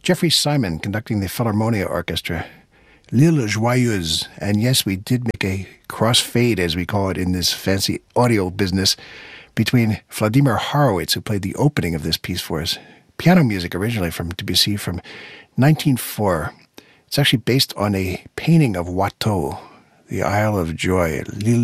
Jeffrey Simon conducting the Philharmonia Orchestra. L'Île Joyeuse. And yes, we did make a crossfade, as we call it in this fancy audio business, between Vladimir Horowitz, who played the opening of this piece for us. Piano music originally from Debussy from 1904. It's actually based on a painting of Watteau, the Isle of Joy, L'Île